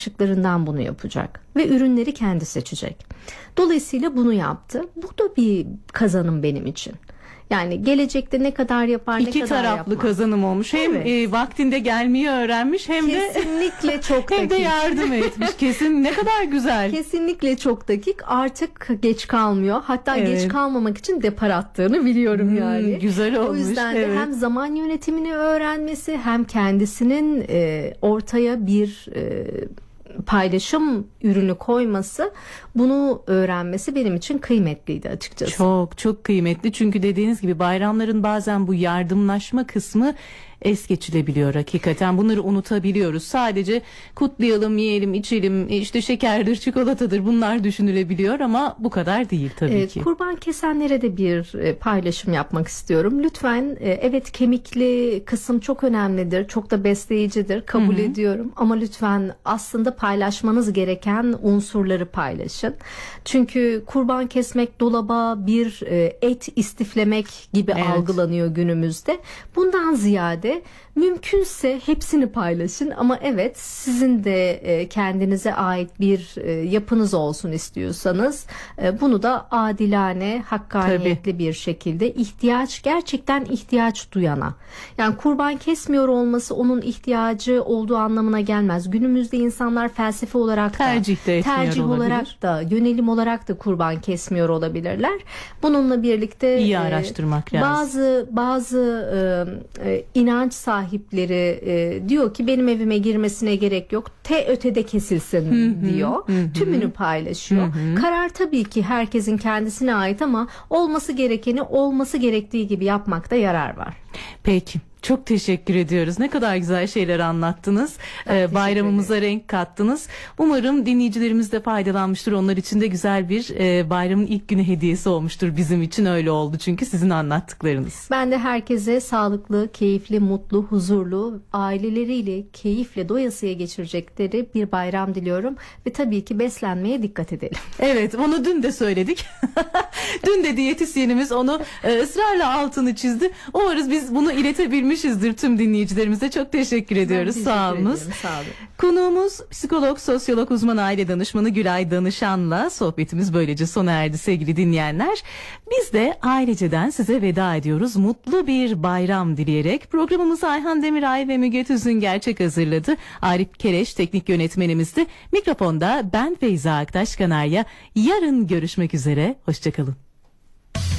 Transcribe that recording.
Işıklarından bunu yapacak ve ürünleri kendi seçecek. Dolayısıyla bunu yaptı. Bu da bir kazanım benim için. Yani gelecekte ne kadar yapar, ne İki kadar taraflı yapmaz. kazanım olmuş. Hem Evet. vaktinde gelmeyi öğrenmiş hem Kesinlikle de çok hem de dakik. yardım etmiş. Kesin, ne kadar güzel. Kesinlikle çok dakik. Artık geç kalmıyor. Hatta Evet. geç kalmamak için depar attığını biliyorum yani. Güzel olmuş. O yüzden de evet. hem zaman yönetimini öğrenmesi hem kendisinin ortaya bir paylaşım ürünü koyması, bunu öğrenmesi benim için kıymetliydi açıkçası. Çok çok kıymetli, çünkü dediğiniz gibi bayramların bazen bu yardımlaşma kısmı es geçilebiliyor hakikaten. Bunları unutabiliyoruz. Sadece kutlayalım, yiyelim, içelim, işte şekerdir, çikolatadır, bunlar düşünülebiliyor ama bu kadar değil tabii ki. Kurban kesenlere de bir paylaşım yapmak istiyorum. Lütfen, evet, kemikli kısım çok önemlidir, çok da besleyicidir, kabul ediyorum. Ama lütfen aslında paylaşmanız gereken unsurları paylaşın. Çünkü kurban kesmek dolaba bir et istiflemek gibi Evet. algılanıyor günümüzde. Bundan ziyade mümkünse hepsini paylaşın, ama evet, sizin de kendinize ait bir yapınız olsun istiyorsanız bunu da adilane, hakkaniyetli bir şekilde gerçekten ihtiyaç duyana. Yani kurban kesmiyor olması onun ihtiyacı olduğu anlamına gelmez. Günümüzde insanlar felsefe olarak da, Tercih de etmiyor tercih olabilir. olarak da, yönelim olarak da kurban kesmiyor olabilirler. Bununla birlikte İyi araştırmak lazım. Bazı inanç sahipleri diyor ki benim evime girmesine gerek yok, ötede kesilsin diyor. Tümünü paylaşıyor. Karar tabii ki herkesin kendisine ait, ama olması gerekeni olması gerektiği gibi yapmakta yarar var. Peki. Çok teşekkür ediyoruz. Ne kadar güzel şeyler anlattınız. Bayramımıza renk kattınız. Umarım dinleyicilerimiz de faydalanmıştır. Onlar için de güzel bir bayramın ilk günü hediyesi olmuştur. Bizim için öyle oldu çünkü sizin anlattıklarınız. Ben de herkese sağlıklı, keyifli, mutlu, huzurlu, aileleriyle keyifle doyasıya geçirecekleri bir bayram diliyorum. Ve tabii ki beslenmeye dikkat edelim. Evet, onu dün de söyledik. Dün de diyetisyenimiz onu ısrarla altını çizdi. Umarız biz bunu iletebilmişizdir tüm dinleyicilerimize. Çok teşekkür ediyoruz. Sağ olunuz. Sağ olun. Konuğumuz psikolog, sosyolog, uzman aile danışmanı Gülay Danışan'la sohbetimiz böylece sona erdi sevgili dinleyenler. Biz de aileceden size veda ediyoruz. Mutlu bir bayram dileyerek programımızı Ayhan Demiray ve Müge Tüzün Gerçek hazırladı. Arif Kereş teknik yönetmenimizdi. Mikrofonda ben Feyza Aktaş Kanarya. Yarın görüşmek üzere. Hoşçakalın.